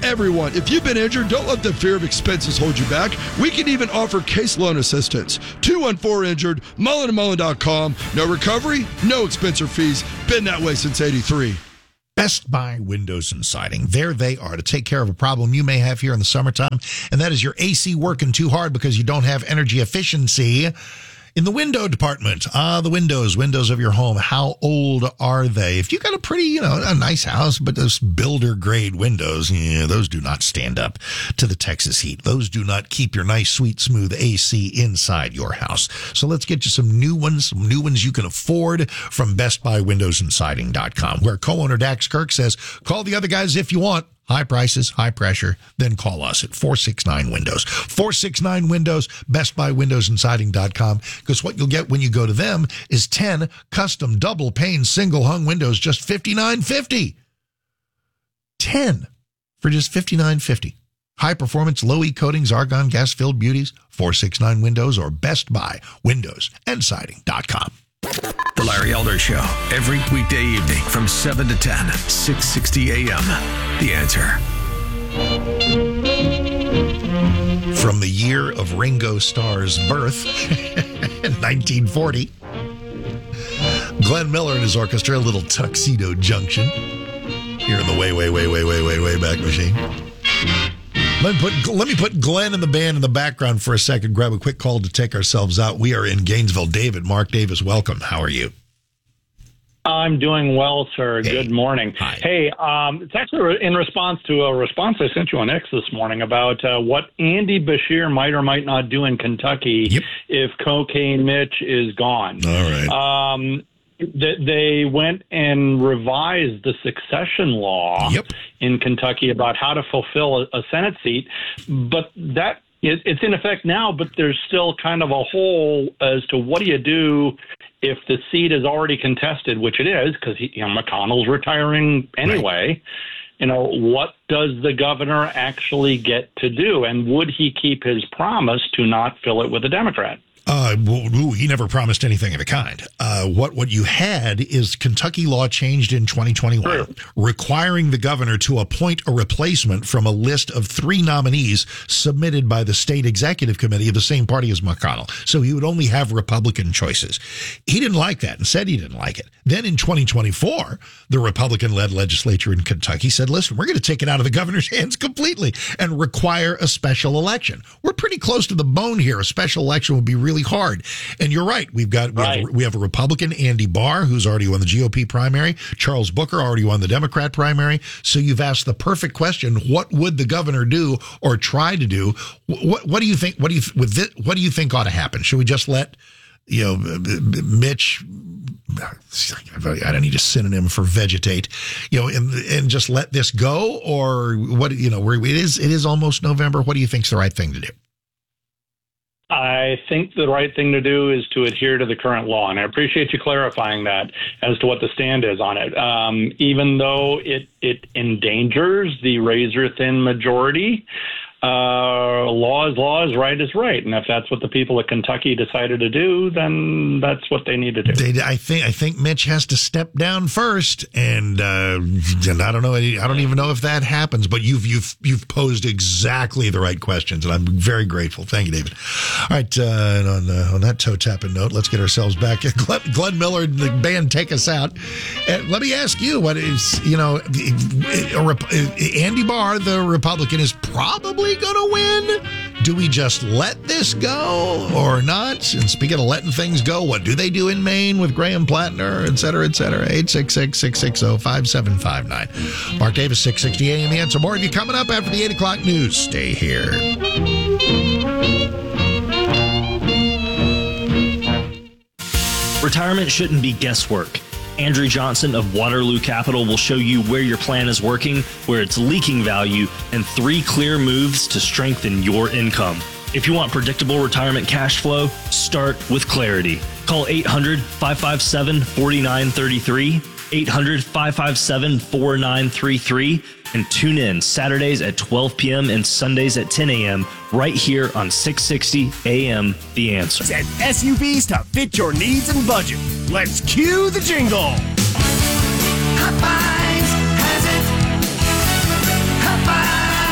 everyone. If you've been injured, don't let the fear of expenses hold you back. We can even offer case loan assistance. two one four injured, Mullen and Mullen dot com. No recovery, no expense or fees. Been that way since eighty-three.
Best Buy Windows and Siding. There they are to take care of a problem you may have here in the summertime, and that is your A C working too hard because you don't have energy efficiency. In the window department, ah, the windows, windows of your home, how old are they? If you got a pretty, you know, a nice house, but those builder grade windows, yeah, those do not stand up to the Texas heat. Those do not keep your nice, sweet, smooth A C inside your house. So let's get you some new ones, some new ones you can afford from Best Buy Windows and Siding dot com, where co-owner Dax Kirk says, call the other guys if you want. High prices, high pressure, then call us at four six nine Windows. four six nine Windows, Best Buy Windows and Siding dot com, because what you'll get when you go to them is ten custom double pane single hung windows, just fifty-nine fifty. ten for just fifty-nine fifty. High performance, low E coatings, argon gas filled beauties, four six nine Windows or Best Buy Windows and Siding dot com.
The Larry Elder Show, every weekday evening from seven to ten, six sixty a.m. The Answer.
From the year of Ringo Starr's birth, nineteen forty, Glenn Miller and his orchestra, a little Tuxedo Junction, here in the way, way, way, way, way, way, way back machine. Let me, put, let me put Glenn and the band in the background for a second, grab a quick call to take ourselves out. We are in Gainesville. David, Mark Davis, welcome. How are you?
I'm doing well, sir.
Hey.
Good morning.
Hi.
Hey, um, it's actually in response to a response I sent you on X this morning about uh, what Andy Beshear might or might not do in Kentucky
yep.
if Cocaine Mitch is gone.
All right.
Um, th- they went and revised the succession law
yep.
in Kentucky about how to fulfill a, a Senate seat, but that it, it's in effect now, but there's still kind of a hole as to what do you do if the seat is already contested, which it is, because you know, McConnell's retiring anyway. Right. You know, what does the governor actually get to do? And would he keep his promise to not fill it with a Democrat?
Uh, ooh, he never promised anything of the kind. Uh, what what you had is Kentucky law changed in twenty twenty-one, True. requiring the governor to appoint a replacement from a list of three nominees submitted by the state executive committee of the same party as McConnell. So he would only have Republican choices. He didn't like that and said he didn't like it. Then in twenty twenty-four, the Republican-led legislature in Kentucky said, listen, we're going to take it out of the governor's hands completely and require a special election. We're pretty close to the bone here. A special election would be really hard. And you're right. We've got we, right. have, a, we have a Republican, Andy Barr, who's already won the G O P primary. Charles Booker already won the Democrat primary. So you've asked the perfect question: what would the governor do or try to do? What what do you think? What do you with this, what do you think ought to happen? Should we just let you know Mitch? I don't need a synonym for vegetate, you know, and and just let this go, or what? You know, it is it is almost November. What do you think's the right thing to do?
I think the right thing to do is to adhere to the current law, and I appreciate you clarifying that as to what the stand is on it. Um, even though it, it endangers the razor-thin majority, uh, law is law, is right is right, and if that's what the people of Kentucky decided to do, then that's what they need to do.
They, I think I think Mitch has to step down first, and, uh, and I don't know. I don't even know if that happens. But you've you've you've posed exactly the right questions, and I'm very grateful. Thank you, David. All right, uh, and on uh, on that toe tapping note, let's get ourselves back. Glenn, Glenn Miller, the band, take us out. Uh, let me ask you, what is you know, Andy Barr, the Republican, is probably going to win. Do we just let this go or not? And speaking of letting things go, what do they do in Maine with Graham Plattner, et cetera, et cetera? eight six six, six six zero, five seven five nine. Mark Davis, six sixty A M. The Answer. More of you coming up after the eight o'clock news. Stay here.
Retirement shouldn't be guesswork. Andrew Johnson of Waterloo Capital will show you where your plan is working, where it's leaking value, and three clear moves to strengthen your income. If you want predictable retirement cash flow, start with Clarity. Call eight hundred, five five seven, four nine three three, eight hundred, five five seven, four nine three three, and tune in Saturdays at twelve p.m. and Sundays at ten a.m. right here on six sixty A M. The Answer.
Set S U Vs to fit your needs and budget. Let's cue the jingle.
Popeyes has it. Popeyes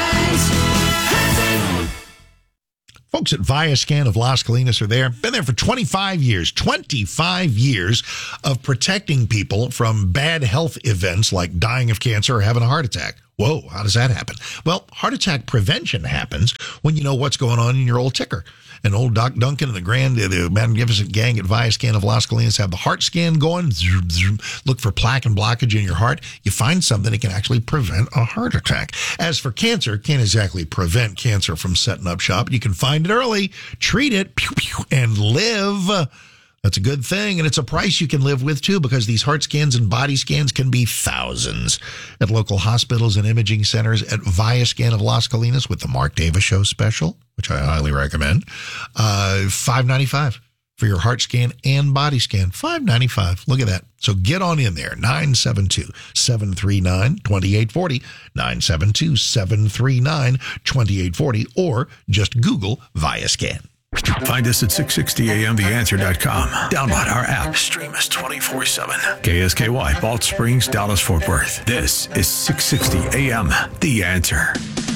folks at Viascan of Las Colinas are there. Been there for twenty-five years. twenty-five years of protecting people from bad health events like dying of cancer or having a heart attack. Whoa, how does that happen? Well, heart attack prevention happens when you know what's going on in your old ticker. And old Doc Duncan and the grand, the magnificent gang at Viascan of Las Colinas have the heart scan going. Zoom, zoom, look for plaque and blockage in your heart. You find something that can actually prevent a heart attack. As for cancer, can't exactly prevent cancer from setting up shop. You can find it early, treat it, pew, pew, and live. That's a good thing, and it's a price you can live with, too, because these heart scans and body scans can be thousands at local hospitals and imaging centers. At Viascan of Las Colinas with the Mark Davis Show special, which I highly recommend, uh, five dollars and ninety-five cents for your heart scan and body scan. five dollars and ninety-five cents. Look at that. So get on in there. nine seven two, seven three nine, two eight four zero, nine seven two, seven three nine, two eight four zero, or just Google Viascan.
Find us at six sixty A M the answer dot com. Download our app. Stream us twenty-four seven. K S K Y, Balch Springs, Dallas, Fort Worth. This is six sixty A M The Answer.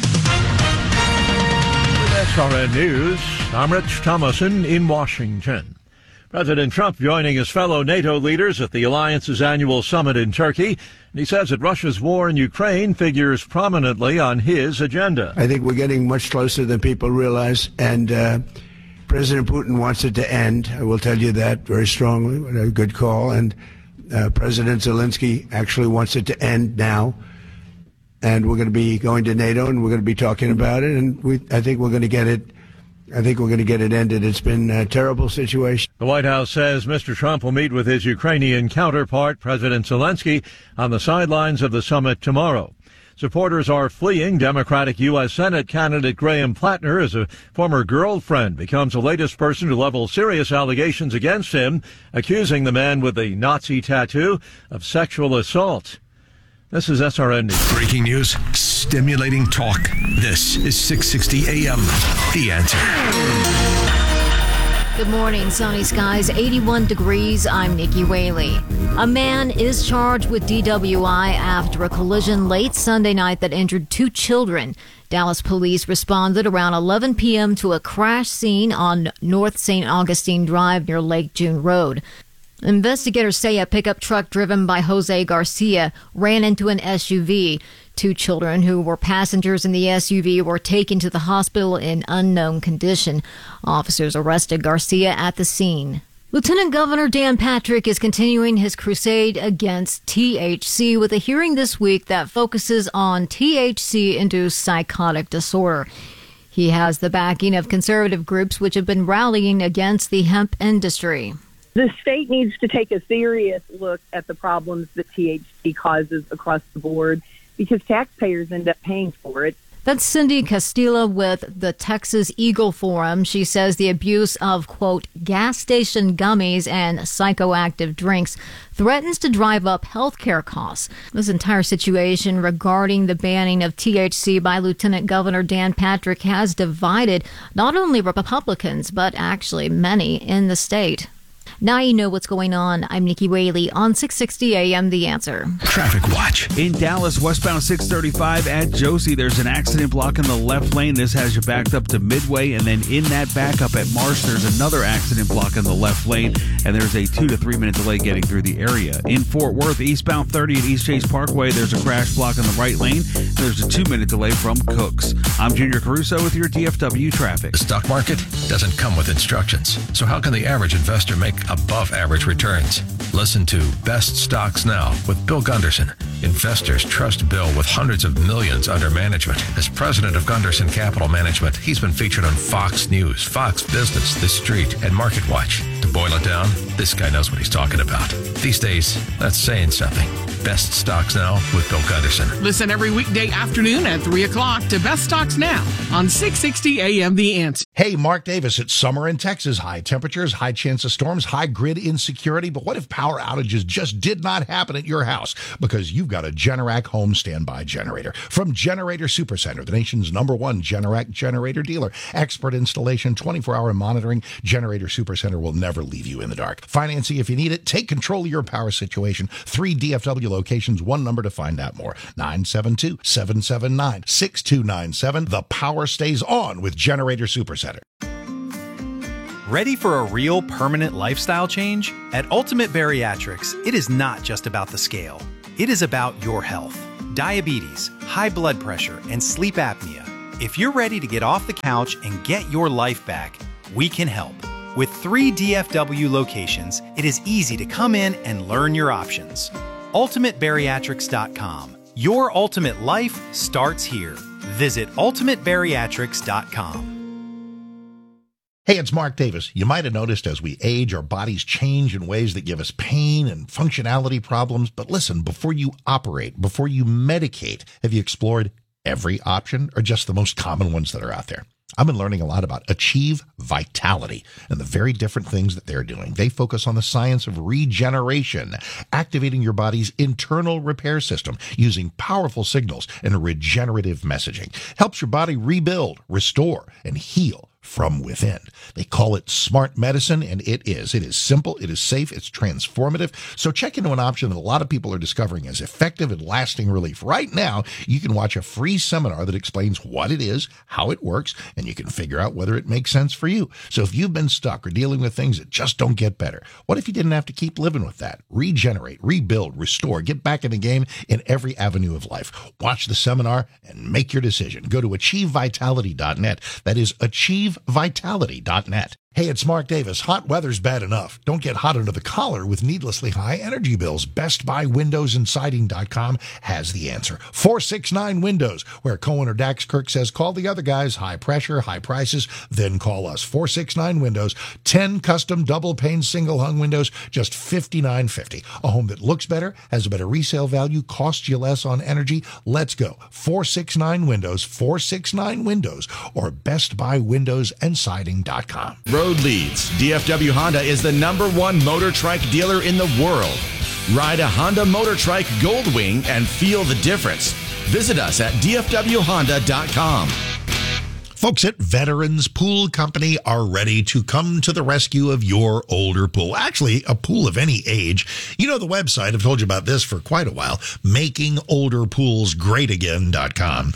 With S R N News, I'm Rich Thomason in Washington. President Trump joining his fellow NATO leaders at the alliance's annual summit in Turkey. And he says that Russia's war in Ukraine figures prominently on his agenda.
I think we're getting much closer than people realize, and uh, President Putin wants it to end. I will tell you that very strongly. A good call. And uh, President Zelensky actually wants it to end now. And we're going to be going to NATO, and we're going to be talking about it. And we, I think we're going to get it. I think we're going to get it ended. It's been a terrible situation.
The White House says Mister Trump will meet with his Ukrainian counterpart, President Zelensky, on the sidelines of the summit tomorrow. Supporters are fleeing Democratic U S Senate candidate Graham Plattner as a former girlfriend becomes the latest person to level serious allegations against him, accusing the man with the Nazi tattoo of sexual assault. This is S R N News.
Breaking news, stimulating talk. This is six sixty A M The Answer.
Good morning, sunny skies, eighty-one degrees. I'm Nikki Whaley. A man is charged with D W I after a collision late Sunday night that injured two children. Dallas police responded around eleven p.m. to a crash scene on North Saint Augustine Drive near Lake June Road. Investigators say a pickup truck driven by Jose Garcia ran into an S U V. Two children who were passengers in the S U V were taken to the hospital in unknown condition. Officers arrested Garcia at the scene. Lieutenant Governor Dan Patrick is continuing his crusade against T H C with a hearing this week that focuses on T H C-induced psychotic disorder. He has the backing of conservative groups which have been rallying against the hemp industry.
The state needs to take a serious look at the problems that T H C causes across the board because taxpayers end up paying for it.
That's Cindy Castillo with the Texas Eagle Forum. She says the abuse of, quote, gas station gummies and psychoactive drinks threatens to drive up health care costs. This entire situation regarding the banning of T H C by Lieutenant Governor Dan Patrick has divided not only Republicans, but actually many in the state. Now you know what's going on. I'm Nikki Whaley on six sixty A M The Answer.
Traffic Watch.
In Dallas, westbound six thirty-five at Josie, there's an accident blocking the left lane. This has you backed up to Midway, and then in that backup at Marsh, there's another accident blocking the left lane, and there's a two to three minute delay getting through the area. In Fort Worth, eastbound thirty at East Chase Parkway, there's a crash blocking the right lane. There's a two minute delay from Cooks. I'm Junior Caruso with your D F W traffic.
The stock market doesn't come with instructions, so how can the average investor make above average returns? Listen to Best Stocks Now with Bill Gunderson. Investors trust Bill with hundreds of millions under management. As president of Gunderson Capital Management, he's been featured on Fox News, Fox Business, The Street, and Market Watch. To boil it down, this guy knows what he's talking about. These days, that's saying something. Best Stocks Now with Bill Gunderson.
Listen every weekday afternoon at three o'clock to Best Stocks Now on six sixty A M The Answer.
Hey, Mark Davis. It's summer in Texas. High temperatures, high chance of storms, high grid insecurity. But what if power outages just did not happen at your house? Because you've got a Generac home standby generator. From Generator Supercenter, the nation's number one Generac generator dealer. Expert installation, twenty-four hour monitoring. Generator Supercenter will never leave you in the dark. Financing if you need it. Take control of your power situation. Three D F W locations, one number to find out more. nine seven two, seven seven nine, six two nine seven. The power stays on with Generator Supercenter.
Ready for a real permanent lifestyle change? At Ultimate Bariatrics, it is not just about the scale. It is about your health. Diabetes, high blood pressure, and sleep apnea. If you're ready to get off the couch and get your life back, we can help. With three D F W locations, it is easy to come in and learn your options. ultimate bariatrics dot com. Your ultimate life starts here. Visit ultimate bariatrics dot com.
Hey, it's Mark Davis. You might have noticed as we age, our bodies change in ways that give us pain and functionality problems. But listen, before you operate, before you medicate, have you explored every option or just the most common ones that are out there? I've been learning a lot about Achieve Vitality and the very different things that they're doing. They focus on the science of regeneration, activating your body's internal repair system using powerful signals and regenerative messaging. Helps your body rebuild, restore, and heal from within. They call it smart medicine, and it is. It is simple, it is safe, it's transformative. So check into an option that a lot of people are discovering as effective and lasting relief. Right now, you can watch a free seminar that explains what it is, how it works, and you can figure out whether it makes sense for you. So if you've been stuck or dealing with things that just don't get better, what if you didn't have to keep living with that? Regenerate, rebuild, restore, get back in the game in every avenue of life. Watch the seminar and make your decision. Go to achieve vitality dot net. That is achieve vitality dot net. Hey, it's Mark Davis. Hot weather's bad enough. Don't get hot under the collar with needlessly high energy bills. Best Buy Windows and Siding dot com has the answer. four six nine Windows, where Cohen or Dax Kirk says, call the other guys. High pressure, high prices, then call us. four six nine Windows, ten custom double pane single hung windows, just fifty-nine fifty. A home that looks better, has a better resale value, costs you less on energy. Let's go. four six nine Windows, four six nine Windows, or Best Buy Windows and Siding dot com.
Road leads. D F W Honda is the number one motor trike dealer in the world. Ride a Honda Motor Trike Goldwing and feel the difference. Visit us at D F W Honda dot com.
Folks at Veterans Pool Company are ready to come to the rescue of your older pool. Actually, a pool of any age. You know the website, I've told you about this for quite a while, making older pools great again dot com.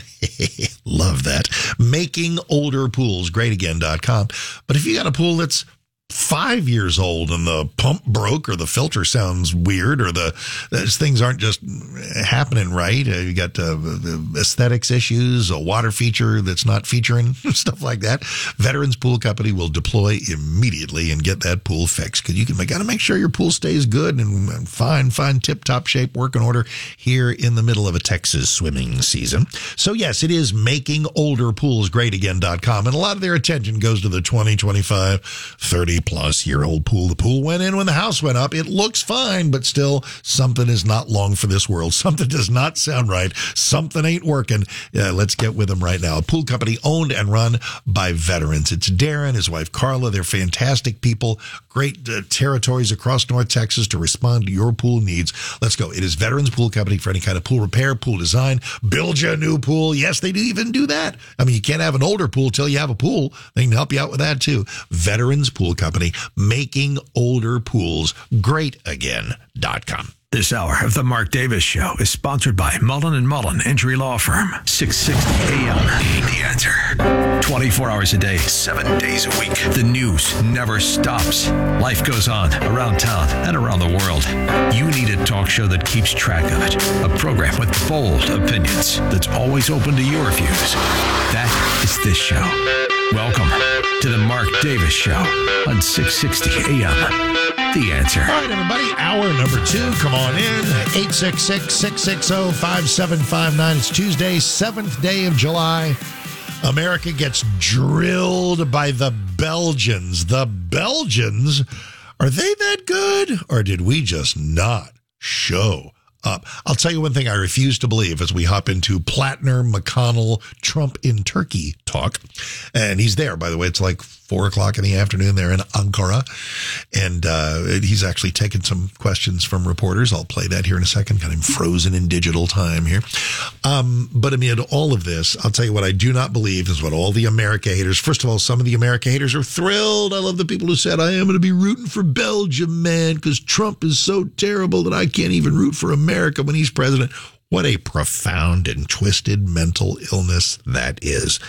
Love that. making older pools great again dot com. But if you got a pool that's five years old and the pump broke or the filter sounds weird or the those things aren't just happening right, uh, you got uh, the aesthetics issues, a water feature that's not featuring, stuff like that, Veterans Pool Company will deploy immediately and get that pool fixed, because you can got to make sure your pool stays good and fine, fine, tip-top shape, working order here in the middle of a Texas swimming season. So yes, it is making older pools great again dot com, and a lot of their attention goes to the twenty, twenty-five, thirty plus year old pool. The pool went in when the house went up. It looks fine, but still something is not long for this world. Something does not sound right. Something ain't working. Yeah, let's get with them right now. A pool company owned and run by veterans. It's Darren, his wife Carla. They're fantastic people. Great uh, territories across North Texas to respond to your pool needs. Let's go. It is Veterans Pool Company for any kind of pool repair, pool design, build you a new pool. Yes, they do even do that. I mean, you can't have an older pool till you have a pool. They can help you out with that too. Veterans Pool Company, making older pools great again dot com.
This hour of the Mark Davis Show is sponsored by Mullen and Mullen Injury Law Firm. six sixty A M. The Answer. twenty-four hours a day, seven days a week. The news never stops. Life goes on around town and around the world. You need a talk show that keeps track of it. A program with bold opinions that's always open to your views. That is this show. Welcome to the Mark Davis Show on six sixty A M. The Answer.
All right, everybody, hour number two. Come on in. eight six six, six six zero, five seven five nine. It's Tuesday, seventh day of July. America gets drilled by the Belgians. The Belgians, are they that good? Or did we just not show up? I'll tell you one thing I refuse to believe as we hop into Plattner, McConnell, Trump in Turkey talk. And he's there, by the way. It's like four o'clock in the afternoon there in Ankara. And uh, he's actually taken some questions from reporters. I'll play that here in a second. Got him frozen in digital time here. Um, but amid all of this, I'll tell you what I do not believe is what all the America haters, first of all, some of the America haters are thrilled. I love the people who said, I am going to be rooting for Belgium, man, because Trump is so terrible that I can't even root for America when he's president. What a profound and twisted mental illness that is.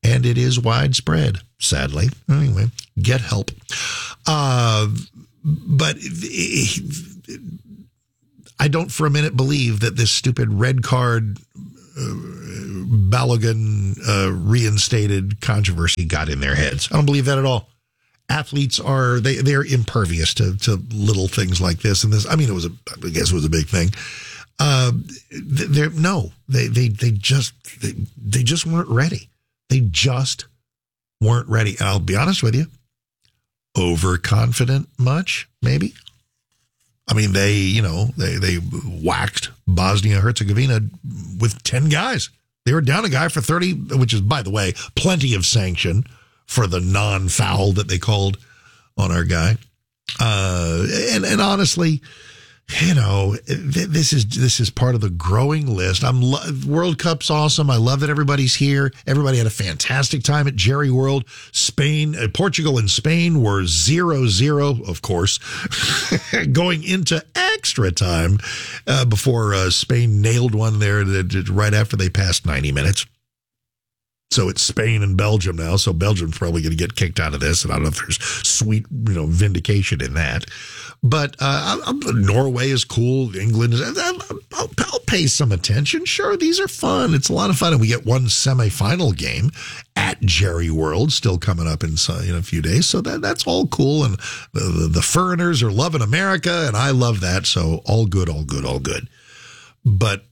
and it is widespread, sadly. Anyway, get help. Uh, but I don't for a minute believe that this stupid red card uh, Balogun uh, reinstated controversy got in their heads. I don't believe that at all. Athletes are, they, they're impervious to, to little things like this. And this, I mean, it was a, I guess it was a big thing. Uh, they're, no, they, they, they just, they, they just weren't ready. They just weren't ready. And I'll be honest with you, overconfident much, maybe. I mean, they, you know, they, they whacked Bosnia-Herzegovina with ten guys. They were down a guy for thirty, which is, by the way, plenty of sanction for the non-foul that they called on our guy. Uh, and, and honestly, you know, this is this is part of the growing list. I'm lo- World Cup's awesome. I love that everybody's here. Everybody had a fantastic time at Jerry World. Spain, uh, Portugal and Spain were zero zero, of course, going into extra time uh, before uh, Spain nailed one there that, right after they passed ninety minutes. So it's Spain and Belgium now. So Belgium's probably going to get kicked out of this. And I don't know if there's sweet, you know, vindication in that. But uh, I, I, Norway is cool. England is. I'll, I'll, I'll pay some attention. Sure, these are fun. It's a lot of fun. And we get one semifinal game at Jerry World still coming up in, in a few days. So that that's all cool. And the, the, the foreigners are loving America. And I love that. So all good, all good, all good. But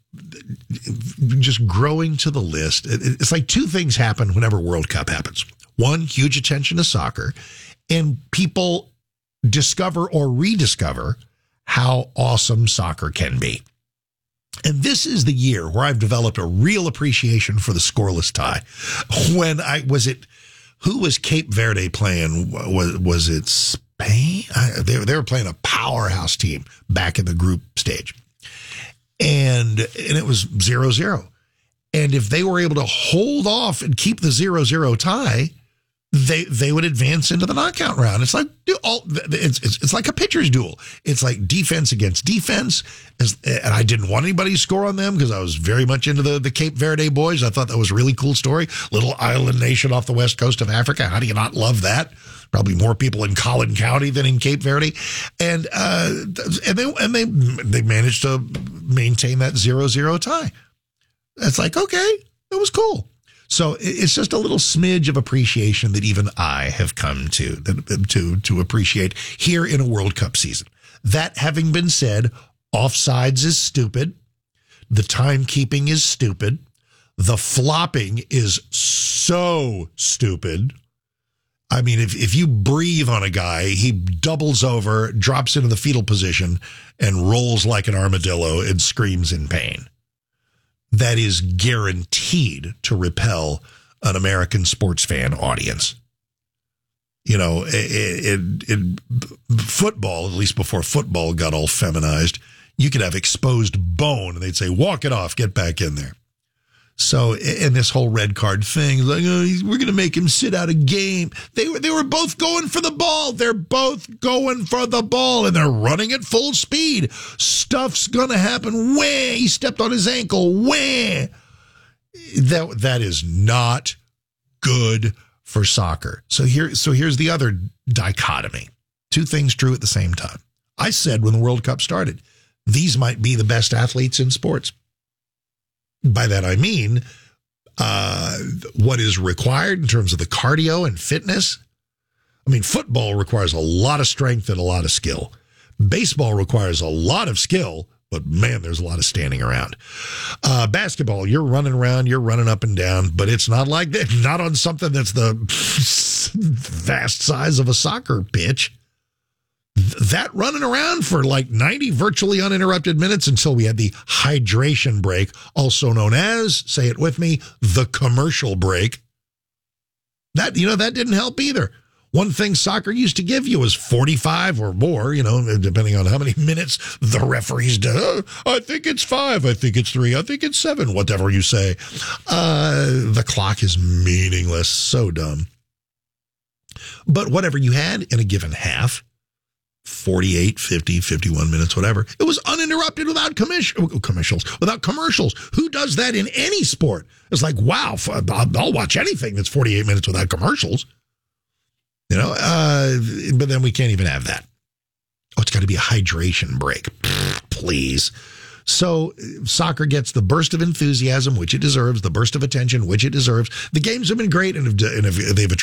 just growing to the list, it's like two things happen whenever World Cup happens. One, huge attention to soccer, and people discover or rediscover how awesome soccer can be. And this is the year where I've developed a real appreciation for the scoreless tie. When I was it, who was Cape Verde playing? Was was it Spain? I, they, they were playing a powerhouse team back in the group stage. And and it was zero zero. And if they were able to hold off and keep the zero zero tie, they they would advance into the knockout round. It's like all it's it's, it's like a pitcher's duel. It's like defense against defense. And I didn't want anybody to score on them because I was very much into the, the Cape Verde boys. I thought that was a really cool story. Little island nation off the west coast of Africa. How do you not love that? Probably more people in Collin County than in Cape Verde, and uh, and they and they they managed to maintain that zero zero tie. It's like, okay, that was cool. So it's just a little smidge of appreciation that even I have come to to to appreciate here in a World Cup season. That having been said, offsides is stupid. The timekeeping is stupid. The flopping is so stupid. I mean, if, if you breathe on a guy, he doubles over, drops into the fetal position, and rolls like an armadillo and screams in pain. That is guaranteed to repel an American sports fan audience. You know, in, in football, at least before football got all feminized, you could have exposed bone, and they'd say, walk it off, get back in there. So, and this whole red card thing, like, oh, we're going to make him sit out a game. They were, they were both going for the ball. They're both going for the ball, and they're running at full speed. Stuff's going to happen. Wah! He stepped on his ankle. Wah! That, that is not good for soccer. So here, so here's the other dichotomy. Two things true at the same time. I said when the World Cup started, these might be the best athletes in sports. By that, I mean, uh, what is required in terms of the cardio and fitness. I mean, football requires a lot of strength and a lot of skill. Baseball requires a lot of skill, but man, there's a lot of standing around. Uh, basketball, you're running around, you're running up and down, but it's not like that. Not on something that's the vast size of a soccer pitch. That running around for like ninety virtually uninterrupted minutes until we had the hydration break, also known as, say it with me, the commercial break. That, you know, that didn't help either. One thing soccer used to give you was forty-five or more, you know, depending on how many minutes the referees did. Oh, I think it's five. I think it's three. I think it's seven, whatever you say. Uh, the clock is meaningless. So dumb. But whatever you had in a given half, forty-eight, fifty, fifty-one minutes, whatever. It was uninterrupted without commission, commercials, without commercials. Who does that in any sport? It's like, wow, I'll, I'll watch anything that's forty-eight minutes without commercials. You know, uh, but then we can't even have that. Oh, it's got to be a hydration break. Please. So soccer gets the burst of enthusiasm, which it deserves, the burst of attention, which it deserves. The games have been great, and, have, and have, they've